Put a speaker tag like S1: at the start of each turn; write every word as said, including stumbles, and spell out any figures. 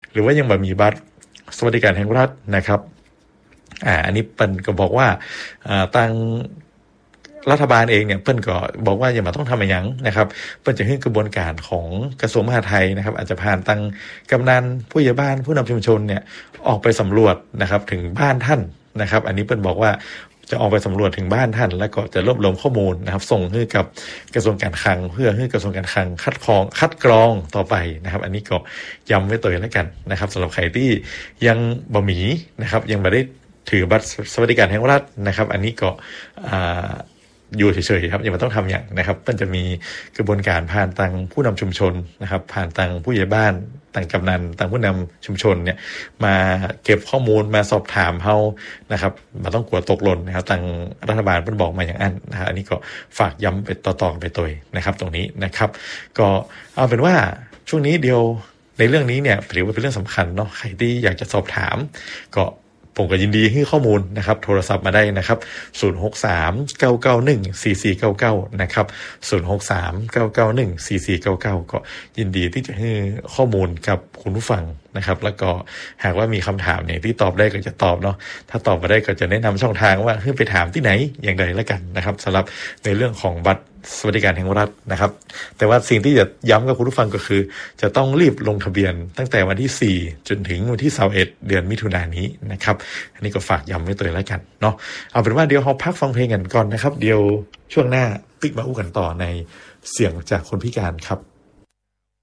S1: หรือว่ายังบ่มีบัตรสวัสดิการแห่งรัฐนะครับอ่าอันนี้เปิ้นก็บอกว่าอ่าตั้งรัฐบาลเองเนี่ยเปิ้นก็บอกว่าอย่ามาต้องทำอะไรอย่างนะครับเปิ้นจะให้กระบวนการของกระทรวงมหาดไทยนะครับอาจจะผ่านตั้งกำนันผู้ใหญ่บ้านผู้นำชุมชนเนี่ยออกไปสำรวจนะครับถึงบ้านท่านนะครับอันนี้เปิ้นบอกว่าจะออกไปสำรวจถึงบ้านท่านแล้วก็จะรวบรวมข้อมูลนะครับส่งให้กับกระทรวงการคลังเพื่อให้กระทรวงการคลังคัดกรองคัดกรองต่อไปนะครับอันนี้ก็ย้ำไว้ตัวแล้วกันนะครับสำหรับใครที่ยังบ่มีนะครับยังไม่ได้ถือบัตรสวัสดิการแห่งรัฐนะครับอันนี้ก็อ่าอยู่เฉยๆครับอย่ามาต้องทำอย่างนะครับมันจะมีกระบวนการผ่านทางผู้นำชุมชนนะครับผ่านทางผู้ใหญ่บ้านทางกำนันทางผู้นำชุมชนเนี่ยมาเก็บข้อมูลมาสอบถามเฮานะครับมาต้องกลัวตกหล่นนะครับทางรัฐบาลเพิ่นบอกมาอย่างนั้นนะฮะอันนี้ก็ฝากย้ำไปต่อๆไปตัวนะครับตรงนี้นะครับก็เอาเป็นว่าช่วงนี้เดียวในเรื่องนี้เนี่ยถือว่าเป็นเรื่องสำคัญเนาะใครที่อยากจะสอบถามก็ผมก็ยินดีให้ข้อมูลนะครับโทรศัพท์มาได้นะครับศูนย์ หก สาม เก้า เก้า หนึ่ง สี่ สี่ เก้า เก้านะครับศูนย์ หก สาม เก้า เก้า หนึ่ง สี่ สี่ เก้า เก้าก็ยินดีที่จะให้ข้อมูลกับคุณผู้ฟังนะครับแล้วก็หากว่ามีคำถามเนี่ยที่ตอบได้ก็จะตอบเนาะถ้าตอบมาได้ก็จะแนะนำช่องทางว่าให้ไปถามที่ไหนอย่างไรแล้วกันนะครับสำหรับในเรื่องของบัตรสวัสดิการแห่งรัฐนะครับแต่ว่าสิ่งที่จะย้ำกับคุณผู้ฟังก็คือจะต้องรีบลงทะเบียนตั้งแต่วันที่สี่จนถึงวันที่ยี่สิบเอ็ดเดือนมิถุนายนนี้นะครับอันนี้ก็ฝากย้ำไว้ตัวแล้วกันเนาะเอาเป็นว่าเดี๋ยวเราพักฟังเพลงกันก่อนนะครับเดี๋ยวช่วงหน้าปิ๊กมาอู้กันต่อในเสียงจากคนพิการครับ